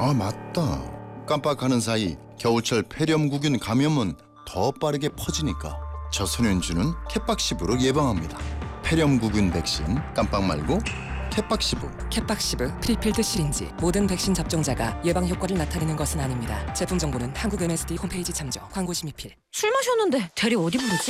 아, 맞다. 깜빡하는 사이 겨울철 폐렴구균 감염은 더 빠르게 퍼지니까 저소년주는 캣박시브로 예방합니다. 폐렴구균 백신 깜빡 말고 캣박시브. 캣박시브 프리필드 시린지. 모든 백신 접종자가 예방 효과를 나타내는 것은 아닙니다. 제품 정보는 한국 MSD 홈페이지 참조. 광고 심의필. 술 마셨는데 대리 어디 부르지?